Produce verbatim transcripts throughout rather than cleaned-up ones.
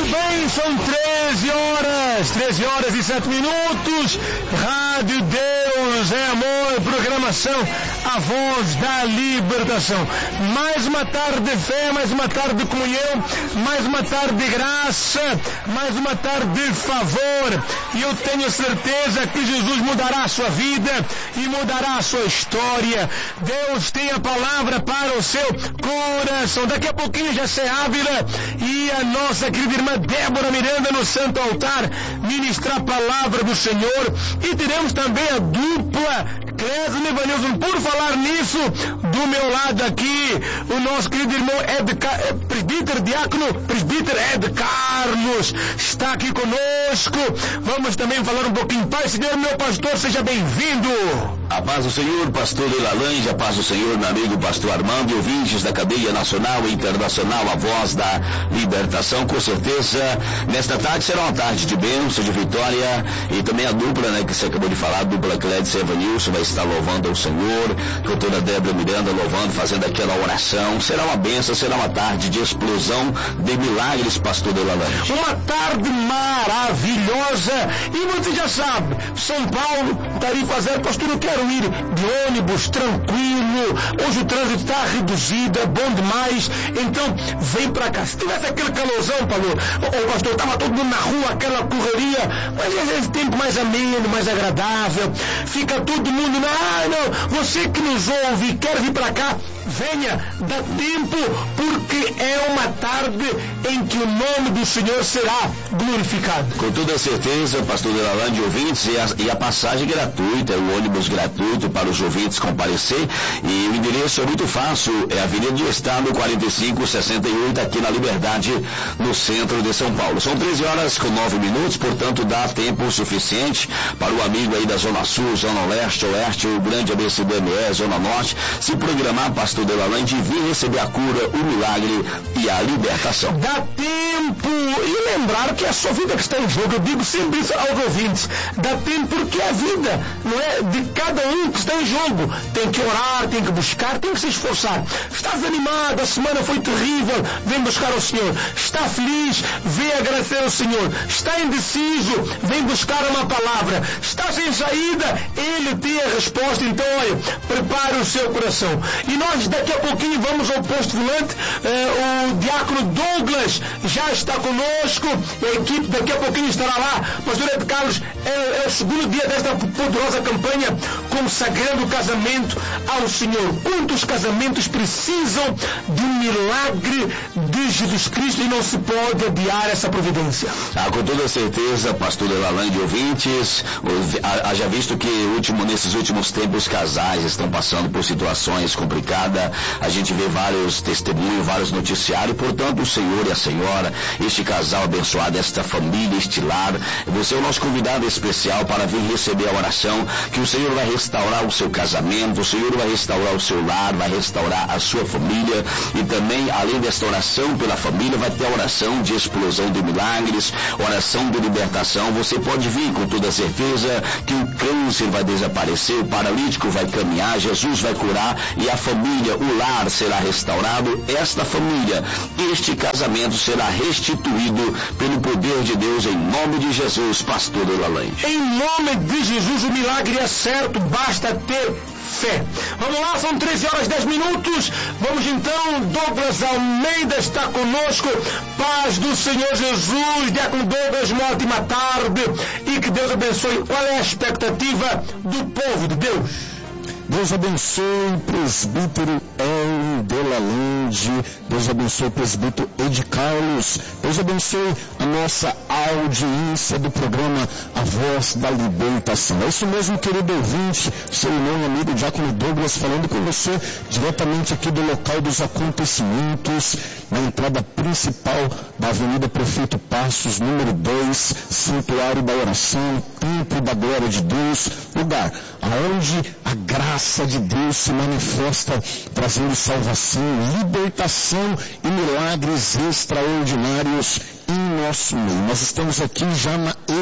bem, são treze horas, treze horas e sete minutos. Rádio Deus é Amor, programação A Voz da Libertação. Mais uma tarde de fé, mais uma tarde de comunhão, mais uma tarde de graça, mais uma tarde de favor. E eu tenho certeza que Jesus mudará a sua vida e mudará a sua história. Deus tem a palavra para o seu coração. Daqui a pouquinho já se Ávila e a nossa querida irmã Débora Miranda no Santo Altar ministrar a palavra do Senhor. E teremos também a dupla Clésio Nevanilson. Por falar nisso, do meu lado aqui, o nosso querido irmão Ed, é, presbítero, diácono, presbítero Ed Carlos está aqui conosco. Vamos também falar um pouquinho. Pai, Senhor, meu pastor, seja bem-vindo. A paz do Senhor, pastor Elalange, a paz do Senhor, meu amigo pastor Armando, e ouvintes da cadeia nacional e internacional, a voz da libertação. Com certeza, nesta tarde será uma tarde de bênção, de vitória, e também a dupla, né, que você acabou de falar, a dupla Clédio Evanilson vai estar louvando ao Senhor, doutora Débora Miranda louvando, fazendo aquela oração. Será uma bênção, será uma tarde de explosão de milagres, pastor Elalange. Uma tarde maravilhosa, e você já sabe, São Paulo está aí fazendo, pastor, eu quero ir de ônibus, tranquilo, hoje o trânsito está reduzido, é bom demais, então vem para cá. Se tivesse aquele calorzão, Paulo, o pastor, estava todo mundo na rua, aquela correria, mas às vezes tempo mais ameno, mais agradável, fica todo mundo, ah não, você que nos ouve, quer vir para cá, venha, dá tempo, porque é uma tarde em que o nome do Senhor será glorificado. Com toda certeza, pastor Elalange, ouvintes, e a, e a passagem gratuita, o ônibus gratuito para os ouvintes comparecer, e o endereço é muito fácil, é Avenida do Estado quarenta e cinco sessenta e oito, aqui na Liberdade, no centro de São Paulo. São treze horas com nove minutos, portanto dá tempo suficiente para o amigo aí da Zona Sul, Zona Leste, Oeste, o grande A B C D M E, Zona Norte, se programar, pastor Elalange, de vir receber a cura, o milagre e a libertação. Dá tempo, e lembrar que é a sua vida que está em jogo. Eu digo sempre isso aos ouvintes, dá tempo porque a vida não é de cada um que está em jogo. Tem que orar, tem que buscar, tem que se esforçar. Está desanimado, a semana foi terrível, vem buscar o Senhor. Está feliz, vem agradecer ao Senhor. Está indeciso, vem buscar uma palavra. Está sem saída, Ele tem a resposta. Então, olha, prepare o seu coração. E nós daqui a pouquinho vamos ao posto volante. Eh, o diácono Douglas já está conosco, a equipe daqui a pouquinho estará lá. Pastor Ed Carlos, é, é o segundo dia desta poderosa campanha consagrando o casamento ao Senhor. Quantos casamentos precisam de um milagre de Jesus Cristo e não se pode adiar essa providência? Ah, com toda certeza, pastor Elalange, ouvintes, haja visto que último, nesses últimos tempos os casais estão passando por situações complicadas, a gente vê vários testemunhos, vários noticiários, portanto o Senhor e a Senhora, este casal abençoado, esta família, este lar, você é o nosso convidado especial para vir receber a oração, que o Senhor vai restaurar o seu casamento, o Senhor vai restaurar o seu lar, vai restaurar a sua família, e também, além desta oração pela família, vai ter a oração de explosão de milagres, oração de libertação. Você pode vir com toda certeza que o câncer vai desaparecer, o paralítico vai caminhar, Jesus vai curar, e a família, o lar será restaurado, esta família, este casamento será restituído pelo poder de Deus, em nome de Jesus, pastor Elalange. Em nome de Jesus, o milagre é certo, basta ter fé. Vamos lá, são treze horas e dez minutos. Vamos então, Douglas Almeida está conosco. Paz do Senhor Jesus, diácono Douglas, uma ótima tarde e que Deus abençoe. Qual é a expectativa do povo de Deus? Deus abençoe o presbítero El Elalange, Deus abençoe o presbítero Ed Carlos, Deus abençoe a nossa audiência do programa A Voz da Libertação. É isso mesmo, querido ouvinte, seu irmão e amigo Diácono Douglas falando com você diretamente aqui do local dos acontecimentos, na entrada principal da Avenida Prefeito Passos, número dois, Santuário da Oração, Templo da Glória de Deus, lugar aonde a graça de Deus se manifesta, trazendo salvação, libertação e milagres extraordinários em nosso meio. Nós estamos aqui já na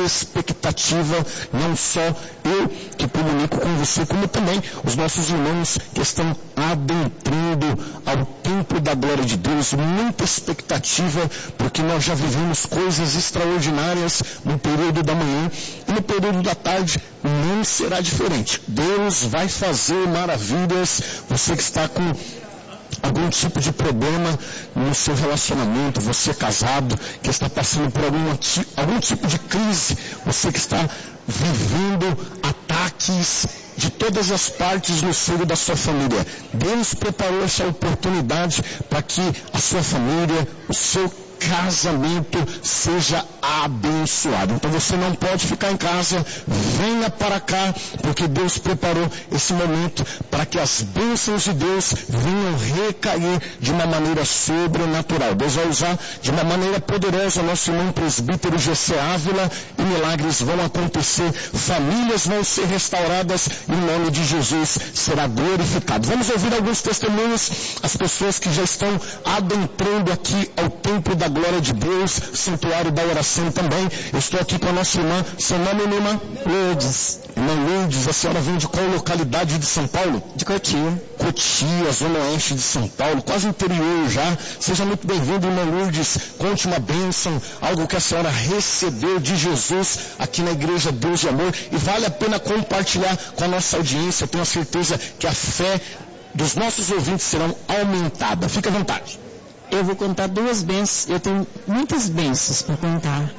expectativa, não só eu que comunico com você, como também os nossos irmãos que estão adentrando ao templo da glória de Deus. Muita expectativa, porque nós já vivemos coisas extraordinárias no período da manhã e no período da tarde não será diferente. Deus vai fazer maravilhas. Você que está com algum tipo de problema no seu relacionamento, você casado, que está passando por algum, algum tipo de crise, você que está vivendo ataques de todas as partes no seio da sua família. Deus preparou essa oportunidade para que a sua família, o seu casamento seja abençoado. Então você não pode ficar em casa, venha para cá, porque Deus preparou esse momento para que as bênçãos de Deus venham recair de uma maneira sobrenatural. Deus vai usar de uma maneira poderosa nosso irmão presbítero G C Ávila e milagres vão acontecer, famílias vão ser restauradas e o nome de Jesus será glorificado. Vamos ouvir alguns testemunhos, as pessoas que já estão adentrando aqui ao templo da glória de Deus, santuário da oração também. Eu estou aqui com a nossa irmã. Seu nome, minha irmã? Lourdes. Irmã Lourdes, a senhora vem de qual localidade de São Paulo? De Cotia. Cotia, zona oeste de São Paulo, quase interior já. Seja muito bem-vinda, irmã Lourdes. Conte uma bênção, algo que a senhora recebeu de Jesus aqui na Igreja Deus de Amor, e vale a pena compartilhar com a nossa audiência. Eu tenho a certeza que a fé dos nossos ouvintes serão aumentada. Fique à vontade. Eu vou contar duas bênçãos. Eu tenho muitas bênçãos para contar.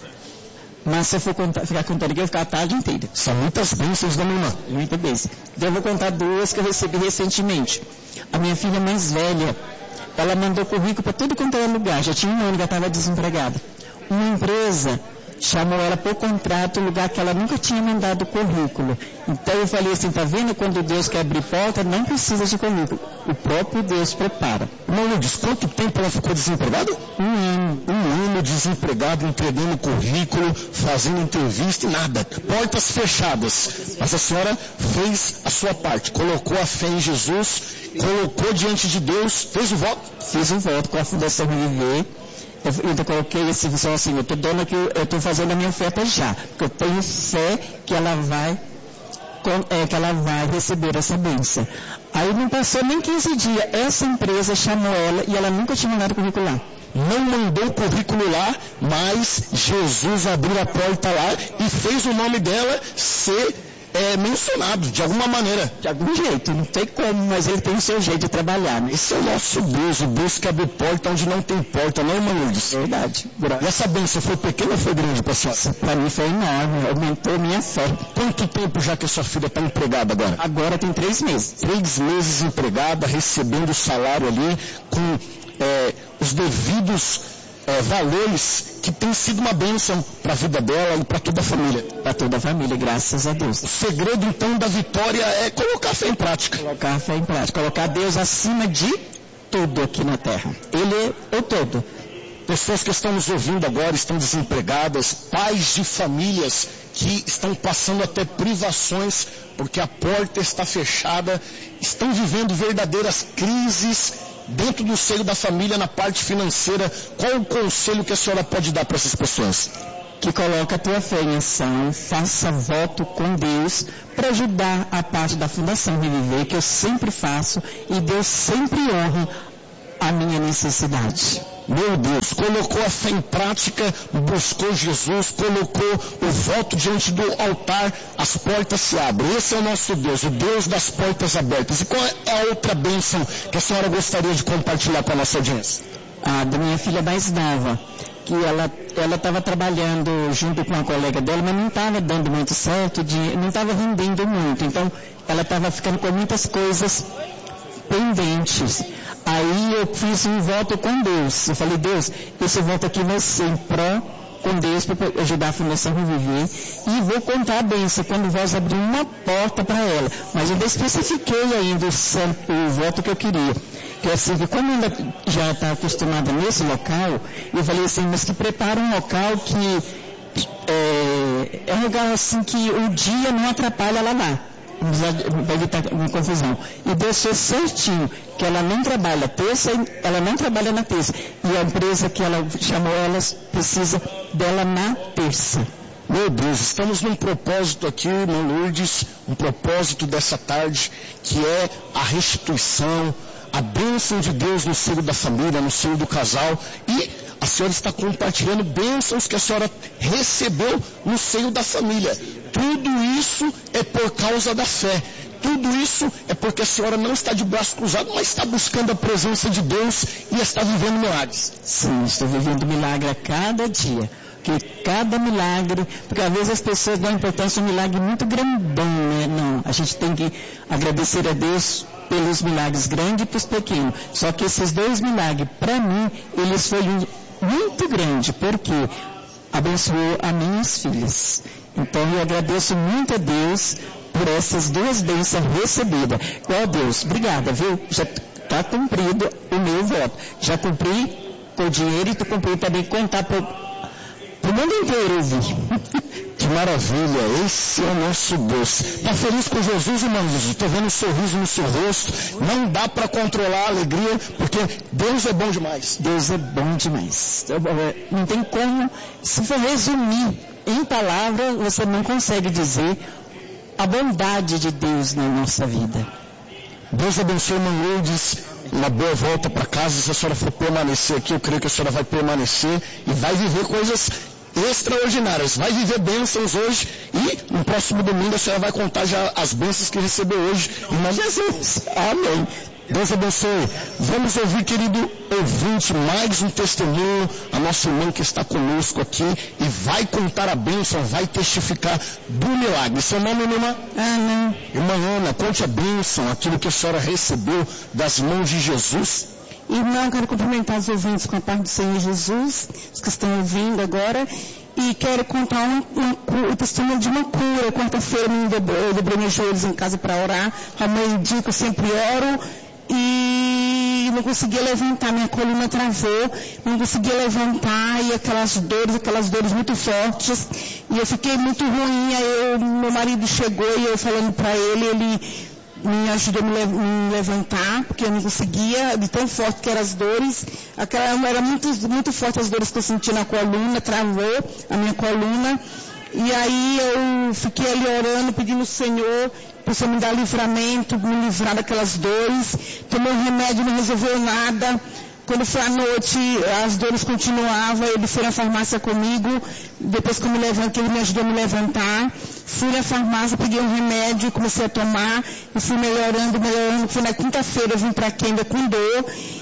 Mas se eu for contar, ficar contando aqui, eu vou ficar a tarde inteira. São muitas bênçãos da minha irmã. Muita bênção. Então eu vou contar duas que eu recebi recentemente. A minha filha mais velha, ela mandou currículo para tudo quanto era lugar. Já tinha um ano que ela estava desempregada. Uma empresa chamou ela por contrato, lugar que ela nunca tinha mandado currículo. Então eu falei assim, tá vendo, quando Deus quer abrir porta, não precisa de currículo. O próprio Deus prepara. Não, diz, quanto tempo ela ficou desempregada? Um ano. Um ano desempregado, entregando currículo, fazendo entrevista e nada. Portas fechadas. Mas a senhora fez a sua parte, colocou a fé em Jesus, colocou diante de Deus, fez o voto? Fiz o voto com a Fundação Viver. Eu, eu coloquei esse visão assim, eu estou dando aqui, eu estou fazendo a minha oferta já, porque eu tenho fé que ela vai, é, que ela vai receber essa bênção. Aí não passou nem quinze dias, essa empresa chamou ela e ela nunca tinha mandado currículo lá. Não mandou currículo lá, mas Jesus abriu a porta lá e fez o nome dela ser É, mencionado, de alguma maneira. De algum jeito, não tem como, mas ele tem o seu jeito de trabalhar, né? Esse é o nosso Deus, o Deus que abre porta onde não tem porta, não é, irmã Lourdes? Verdade. E essa bênção foi pequena ou foi grande para a senhora? Para mim foi enorme, aumentou minha fé. Quanto tempo já que a sua filha está empregada agora? Agora tem três meses. Três meses empregada, recebendo o salário ali, com é, os devidos É, valores que tem sido uma bênção para a vida dela e para toda a família. Para toda a família, graças a Deus. O segredo então da vitória é colocar a fé em prática. Colocar a fé em prática, colocar Deus acima de tudo aqui na terra. Ele é o todo. Pessoas que estão nos ouvindo agora estão desempregadas, pais de famílias que estão passando até privações porque a porta está fechada, estão vivendo verdadeiras crises dentro do seio da família, na parte financeira. Qual o conselho que a senhora pode dar para essas pessoas? Que coloca a tua fé em ação, faça voto com Deus para ajudar a parte da Fundação Reviver, que eu sempre faço, e Deus sempre honra a minha necessidade. Meu Deus, colocou a fé em prática, buscou Jesus, colocou o voto diante do altar, as portas se abrem. Esse é o nosso Deus, o Deus das portas abertas. E qual é a outra bênção que a senhora gostaria de compartilhar com a nossa audiência? A da minha filha mais nova, que ela ela estava trabalhando junto com a colega dela, mas não estava dando muito certo, de, não estava rendendo muito. Então, ela estava ficando com muitas coisas pendentes. Aí eu fiz um voto com Deus. Eu falei, Deus, esse voto aqui vai ser em pró com Deus para ajudar a Fundação Reviver, e vou contar a bênção quando vós abrir uma porta para ela. Mas eu especifiquei ainda o, o voto que eu queria. Que assim, que como ela já está acostumada nesse local, eu falei assim, mas que prepara um local que é, é um lugar assim que o dia não atrapalha ela lá. Vai evitar uma confusão. E Deus fez certinho, que ela não trabalha terça, ela não trabalha na terça. E a empresa que ela chamou, ela precisa dela na terça. Meu Deus, estamos num propósito aqui, irmã Lourdes, um propósito dessa tarde, que é a restituição, a bênção de Deus no seio da família, no seio do casal, e a senhora está compartilhando bênçãos que a senhora recebeu no seio da família. Tudo isso é por causa da fé. Tudo isso é porque a senhora não está de braço cruzado, mas está buscando a presença de Deus e está vivendo milagres. Sim, estou vivendo milagre a cada dia. Porque cada milagre, porque às vezes as pessoas dão importância a um milagre muito grandão, né? Não, a gente tem que agradecer a Deus pelos milagres grandes e pelos pequenos. Só que esses dois milagres, para mim, eles foram muito grandes, porque abençoou as minhas filhas. Então eu agradeço muito a Deus por essas duas bênçãos recebidas. Ó oh, Deus, obrigada, viu? Já está cumprido o meu voto. Já cumpri com o dinheiro e tu cumpri também contar para o mundo inteiro ouvir. Que maravilha, esse é o nosso Deus. Está feliz com Jesus, irmãos? Estou vendo um sorriso no seu rosto. Não dá para controlar a alegria, porque Deus é bom demais. Deus é bom demais. Não tem como, se for resumir em palavras, você não consegue dizer a bondade de Deus na nossa vida. Deus abençoe, irmã Lourdes, uma boa volta para casa. Se a senhora for permanecer aqui, eu creio que a senhora vai permanecer e vai viver coisas extraordinárias. Vai viver bênçãos hoje e no próximo domingo a senhora vai contar já as bênçãos que recebeu hoje. Irmã Jesus, amém. Deus abençoe. Vamos ouvir, querido ouvinte, mais um testemunho. A nossa irmã que está conosco aqui e vai contar a bênção, vai testificar do milagre. Seu nome, irmã? Ana. Irmã Ana, conte a bênção, aquilo que a senhora recebeu das mãos de Jesus. Irmão, quero cumprimentar os ouvintes com a paz do Senhor Jesus, os que estão ouvindo agora. E quero contar um, um, um testemunho de uma cura. Quarta-feira eu dobrei meus joelhos em casa para orar. Ao meio-dia que eu sempre oro. E não conseguia levantar, minha coluna travou, não conseguia levantar, e aquelas dores, aquelas dores muito fortes, e eu fiquei muito ruim. Aí eu, meu marido chegou e eu falando para ele, ele me ajudou a me, le- me levantar, porque eu não conseguia, de tão forte que eram as dores. Aquela, era muito, muito forte as dores que eu sentia na coluna, travou a minha coluna. E aí eu fiquei ali orando, pedindo ao Senhor, para o Senhor me dar livramento, me livrar daquelas dores. Tomei um remédio, não resolveu nada. Quando foi à noite, as dores continuavam. Ele foi na farmácia comigo. Depois que eu me levantei, ele me ajudou a me levantar. Fui na farmácia, peguei um remédio, comecei a tomar. E fui melhorando, melhorando. Foi na quinta-feira, eu vim para aqui ainda com dor.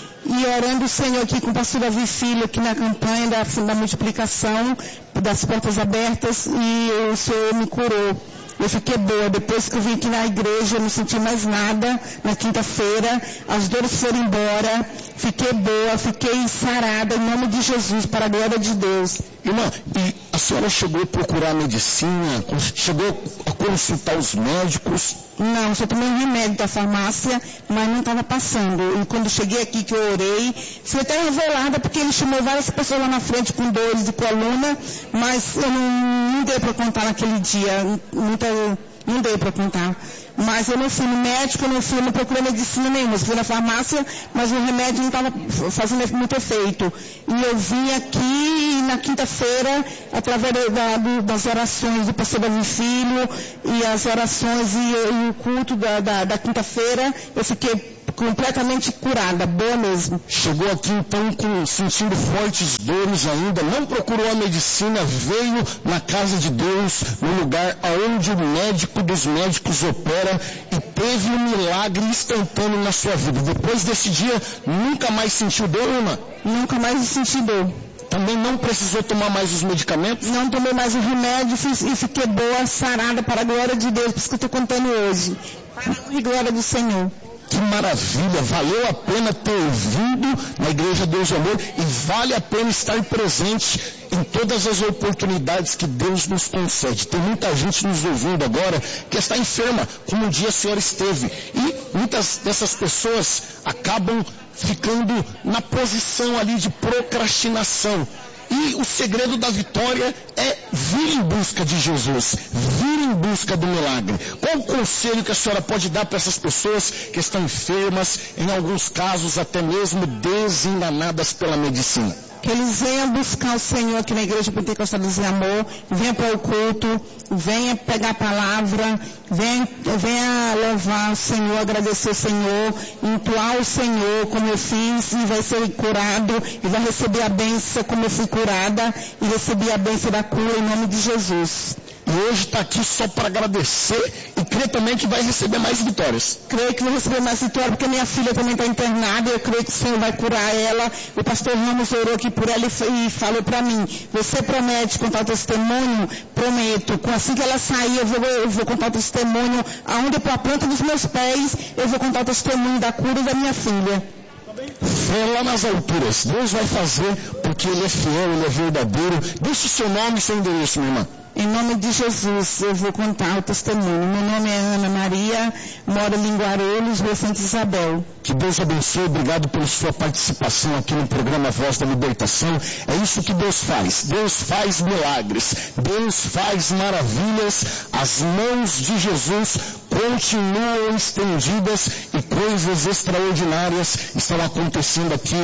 E orando o Senhor aqui com o pastor Davi Filho, aqui na campanha da, da multiplicação, das portas abertas, e o Senhor me curou. Eu fiquei boa. Depois que eu vim aqui na igreja, eu não senti mais nada. Na quinta-feira, as dores foram embora. Fiquei boa, fiquei sarada, em nome de Jesus, para a glória de Deus. Irmã, e a senhora chegou a procurar medicina? Chegou a consultar os médicos? Não, só tomei um remédio da farmácia, mas não estava passando. E quando cheguei aqui, que eu orei, fui até revelada, porque ele chamou várias pessoas lá na frente com dores de coluna, mas eu não, não dei para contar naquele dia, muita, não dei para contar. Mas eu não fui no médico, eu não fui, não procurei medicina nenhuma. Eu fui na farmácia, mas o remédio não estava fazendo muito efeito. E eu vim aqui na quinta-feira, através da, da, das orações do pastor Davi Filho, e as orações e, e o culto da, da, da quinta-feira, eu fiquei completamente curada, boa mesmo. Chegou aqui então com, sentindo fortes dores ainda, não procurou a medicina, veio na casa de Deus, no lugar onde o médico dos médicos opera, e teve um milagre instantâneo na sua vida. Depois desse dia, nunca mais sentiu dor, irmã? Nunca mais senti dor. Também não precisou tomar mais os medicamentos? Não tomei mais o remédio e fiquei boa, sarada, para a glória de Deus, por isso que eu estou contando hoje. Para a honra e glória do Senhor. Que maravilha, valeu a pena ter vindo na Igreja Deus do Amor e vale a pena estar presente em todas as oportunidades que Deus nos concede. Tem muita gente nos ouvindo agora que está enferma, como um dia a senhora esteve, e muitas dessas pessoas acabam ficando na posição ali de procrastinação. E o segredo da vitória é vir em busca de Jesus, vir em busca do milagre. Qual o conselho que a senhora pode dar para essas pessoas que estão enfermas, em alguns casos até mesmo desenganadas pela medicina? que eles venham buscar o Senhor aqui na Igreja Pentecostal do Zé Amor, venha para o culto, venha pegar a palavra, venha, venha louvar o Senhor, agradecer o Senhor, entoar o Senhor como eu fiz, e vai ser curado, e vai receber a bênção como eu fui curada, e receber a bênção da cura em nome de Jesus. E hoje está aqui só para agradecer e crer também que vai receber mais vitórias. Creio que vou receber mais vitórias, porque minha filha também está internada, eu creio que o Senhor vai curar ela. O pastor Ramos orou aqui por ela e falou para mim, você promete contar o testemunho? Prometo. Assim que ela sair, eu vou, eu vou contar o testemunho, aonde eu pôr a planta dos meus pés, eu vou contar o testemunho da cura da minha filha. Fé lá nas alturas. Deus vai fazer, porque Ele é fiel, Ele é verdadeiro. Deixe o seu nome e seu endereço, minha irmã. Em nome de Jesus, eu vou contar o testemunho. Meu nome é Ana Maria, moro em Guarulhos, Rua Santa Isabel. Que Deus abençoe, obrigado pela sua participação aqui no programa Voz da Libertação. É isso que Deus faz. Deus faz milagres, Deus faz maravilhas. As mãos de Jesus continuam estendidas e coisas extraordinárias estão acontecendo aqui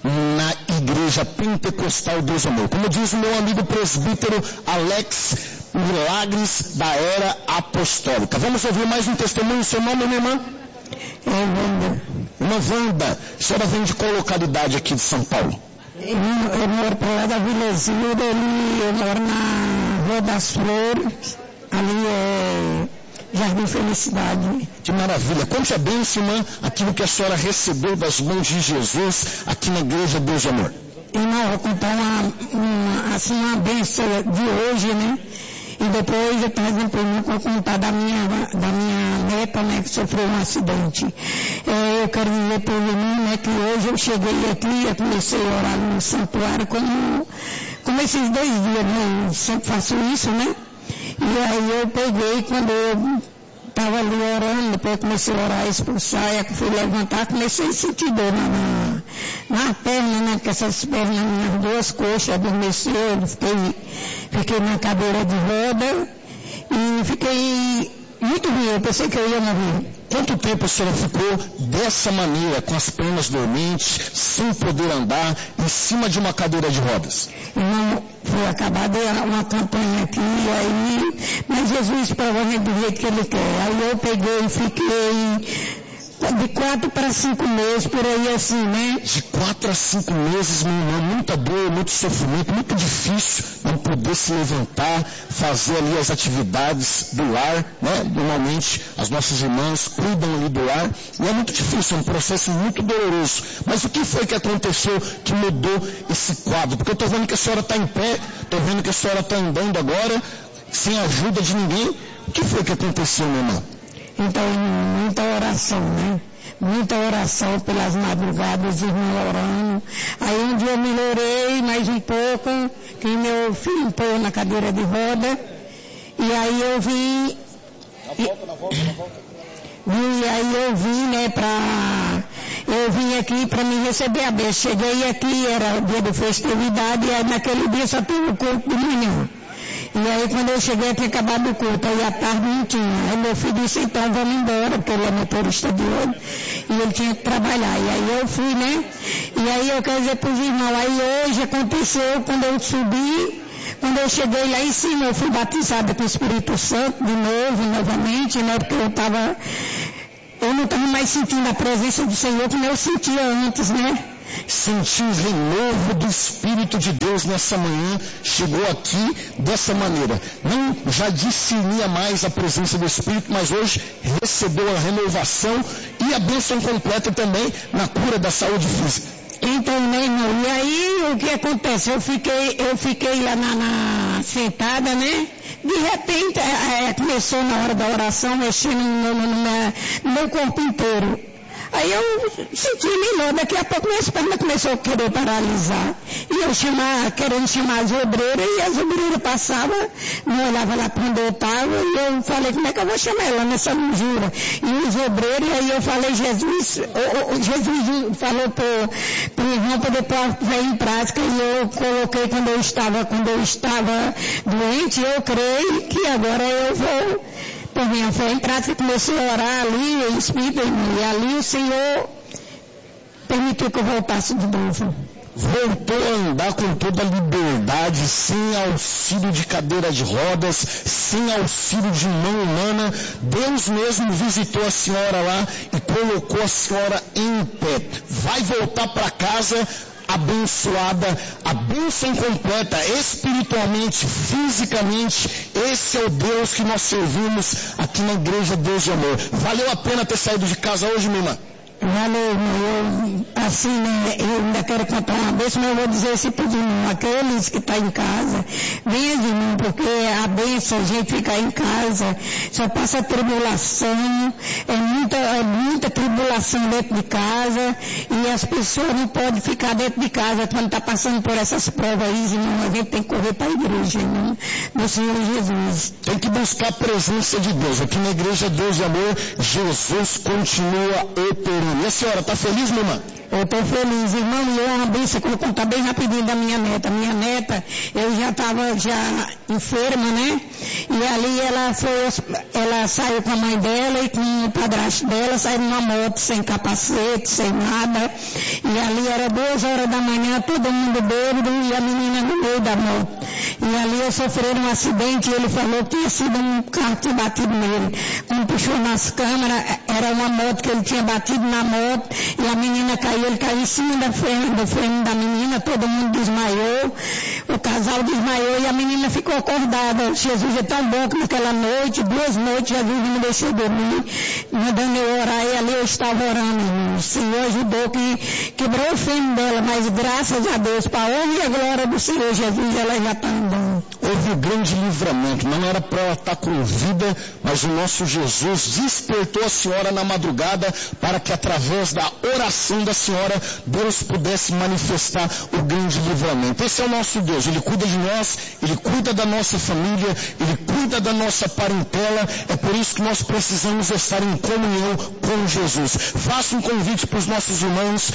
na Igreja Pentecostal Deus Amor. Como diz o meu amigo presbítero Alex, milagres da era apostólica. Vamos ouvir mais um testemunho. Seu nome, minha irmã? É Wanda. Irmã Wanda, a senhora vem de qual localidade aqui de São Paulo? Eu, eu moro para lá da Vila Zilda, eu moro na Rua das Flores, ali é Jardim Felicidade. Que maravilha. Conte a bênção, irmã, aquilo que a senhora recebeu das mãos de Jesus aqui na Igreja Deus Amor. Irmão, vou contar uma, uma, assim, uma bênção de hoje, né? E depois eu estava dizendo para o irmão que eu vou contar da minha, da minha neta, né, que sofreu um acidente. É, eu quero dizer para o irmão, né, que hoje eu cheguei aqui, eu comecei a orar no santuário, como, como esses dois dias, né? Eu sempre faço isso, né? E aí eu peguei, quando eu estava ali orando, depois eu comecei a orar, expulsar, e eu fui levantar, comecei a sentir dor na, na, na perna, né, porque essas pernas, minhas duas coxas adormeceram, fiquei, fiquei na cadeira de roda, e fiquei muito ruim, eu pensei que eu ia morrer. Quanto tempo a senhora ficou dessa maneira, com as pernas dormentes, sem poder andar, em cima de uma cadeira de rodas? Não, foi acabada uma campanha aqui, aí, mas Jesus provavelmente do jeito que Ele quer. Aí eu peguei e fiquei de quatro para cinco meses, por aí assim, né? De quatro a cinco meses, meu irmão, muita dor, muito sofrimento, muito difícil não poder se levantar, fazer ali as atividades do lar, né? Normalmente as nossas irmãs cuidam ali do lar, e é muito difícil, é um processo muito doloroso. Mas o que foi que aconteceu que mudou esse quadro? Porque eu estou vendo que a senhora está em pé, estou vendo que a senhora está andando agora, sem ajuda de ninguém. O que foi que aconteceu, meu irmão? Então, muita oração, né? Muita oração pelas madrugadas, irmão orando. Aí um dia eu melhorei mais um pouco, que meu filho pôs na cadeira de roda. E aí eu vim... Na volta, na volta, na volta. E aí eu vim, né, pra... Eu vim aqui para me receber a bênção. Cheguei aqui, era o dia da festividade, e aí naquele dia só teve o culto de manhã. E aí quando eu cheguei tinha acabado o culto, aí à tarde não tinha. Aí meu filho disse, então vamos embora, porque ele é motorista de ônibus, e ele tinha que trabalhar. E aí eu fui, né? E aí eu quero dizer para os irmãos, aí hoje aconteceu, quando eu subi, quando eu cheguei lá em cima, eu fui batizada com o Espírito Santo de novo, novamente, né? Porque eu estava, eu não estava mais sentindo a presença do Senhor como eu sentia antes, né? Senti o renovo do Espírito de Deus nessa manhã, chegou aqui dessa maneira. Não já discernia mais a presença do Espírito, mas hoje recebeu a renovação e a bênção completa também na cura da saúde física. Então, meu irmão, e aí o que acontece? Eu fiquei, eu fiquei lá na, na sentada, né? De repente, é, começou na hora da oração, mexendo no, no, no, no meu corpo inteiro. Aí eu senti melhor, daqui a pouco minhas pernas começaram a querer paralisar. E eu chamar, querendo chamar as obreiras, e as obreiras passavam, não olhavam lá para onde eu estava, e eu falei, como é que eu vou chamar ela nessa lonjura? E os obreiros, aí eu falei, Jesus, oh, oh, Jesus falou para o irmão poder pôr em prática, e eu coloquei quando eu estava, quando eu estava doente, eu creio que agora eu vou... Por minha fé em prática, comecei a orar ali, o Espírito, e ali o Senhor permitiu que eu voltasse de novo. voltou a andar com toda a liberdade, sem auxílio de cadeira de rodas, sem auxílio de mão humana. Deus mesmo visitou a senhora lá e colocou a senhora em pé. Vai voltar para casa abençoada, a bênção completa, espiritualmente, fisicamente. Esse é o Deus que nós servimos aqui na Igreja Deus de Amor. Valeu a pena ter saído de casa hoje, minha irmã? Valeu, eu, assim, né, eu ainda quero contar uma vez, mas eu vou dizer esse pedido, aqueles que estão em casa, venha de mim, porque a bênção, a gente ficar em casa, só passa tribulação, é muita, é muita tribulação dentro de casa, e as pessoas não podem ficar dentro de casa quando está passando por essas provas aí, irmão, a gente tem que correr para a igreja, irmão, do Senhor Jesus. Tem que buscar a presença de Deus. Aqui na Igreja Deus de Amor, Jesus continua operando. E a senhora, está feliz, minha irmã? Eu estou feliz, irmão, e eu uma benção, que eu vou contar bem rapidinho da minha neta. Minha neta, eu já estava já enferma, né? E ali ela foi, ela saiu com a mãe dela e com o padrasto dela, saíram numa moto, sem capacete, sem nada. E ali era duas horas da manhã, todo mundo bêbado e a menina no meio da moto. E ali eu sofri um acidente e ele falou que tinha sido um carro que tinha batido nele. Quando puxou nas câmeras, era uma moto que ele tinha batido na moto e a menina caiu. Ele caiu em cima da frente, do frente da menina, todo mundo desmaiou, o casal desmaiou e a menina ficou acordada. Jesus é tão bom que naquela noite, duas noites, Jesus me deixou dormir, mandando eu orar, e ali eu estava orando, irmão. O Senhor ajudou, que quebrou o fêmur dela, mas graças a Deus, para a honra e a glória do Senhor Jesus, ela já está andando. Houve um grande livramento, não era para ela estar com vida, mas o nosso Jesus despertou a senhora na madrugada para que através da oração da senhora Deus pudesse manifestar o grande livramento. Esse é o nosso Deus, Ele cuida de nós, Ele cuida da nossa família, Ele cuida da nossa parentela. É por isso que nós precisamos estar em comunhão com Jesus. Faça um convite para os nossos irmãos.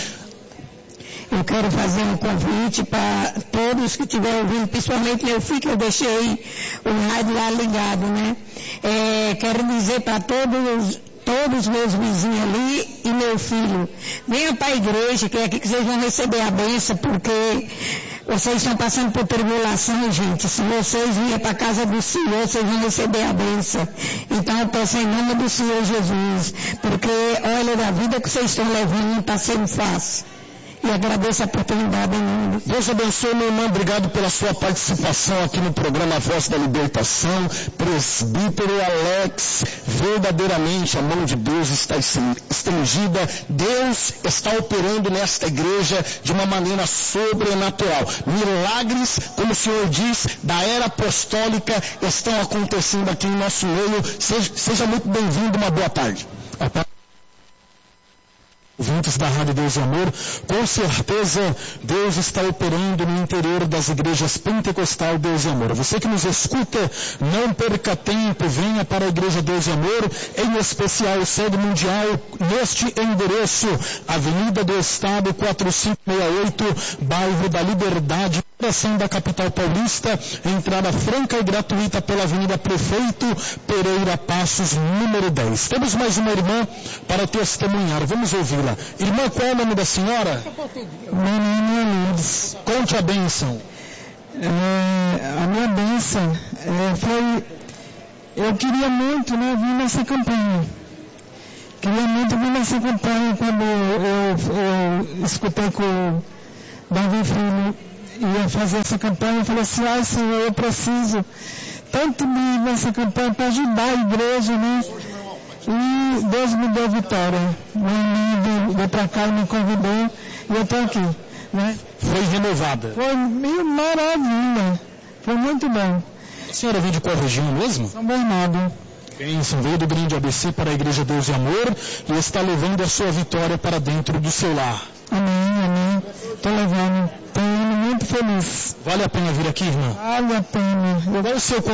Eu quero fazer um convite para todos que estiverem ouvindo, principalmente meu filho, que eu deixei o rádio lá ligado, né? É, quero dizer para todos, todos os meus vizinhos ali e meu filho, venham para a igreja, que é aqui que vocês vão receber a bênção, porque vocês estão passando por tribulação, gente. Se vocês virem para a casa do Senhor, vocês vão receber a bênção. Então eu peço em nome do Senhor Jesus, porque olha, a vida que vocês estão levando não está sendo fácil. E agradeço a oportunidade em nome de Deus. Abençoe, meu irmão. Obrigado pela sua participação aqui no programa Voz da Libertação. Presbítero Alex, verdadeiramente a mão de Deus está estendida. Deus está operando nesta igreja de uma maneira sobrenatural. Milagres, como o Senhor diz, da era apostólica estão acontecendo aqui no nosso meio. Seja, seja muito bem-vindo. Uma boa tarde. Ouvintes da Rádio Deus e Amor, com certeza Deus está operando no interior das igrejas pentecostal Deus e Amor. Você que nos escuta, não perca tempo, venha para a Igreja Deus e Amor, em especial sede mundial, neste endereço, Avenida do Estado quatrocentos e sessenta e oito, bairro da Liberdade, coração da capital paulista, entrada franca e gratuita pela Avenida Prefeito Pereira Passos, número dez. Temos mais uma irmã para testemunhar, vamos ouvi-la. Irmã, qual é o nome da senhora? Meu nome é Lourdes. Conte a bênção. É, a minha bênção é, foi... Eu queria muito, né, vir nessa campanha. Queria muito vir nessa campanha quando eu, eu, eu escutei que o Davi Filho ia fazer essa campanha. Eu falei assim, ah, Senhor, eu preciso tanto vir nessa campanha para ajudar a igreja, né? E Deus me deu vitória. Ele veio para cá e me convidou e eu estou aqui, né? Foi renovada. Foi meio maravilha. Foi muito bom. A senhora veio de qual região mesmo? São Bernardo. Bênção, veio do Grande A B C para a Igreja Deus e Amor e está levando a sua vitória para dentro do seu lar. Amém, amém. Estou levando. Estou muito feliz. Vale a pena vir aqui, irmã? Vale a pena. Qual o seu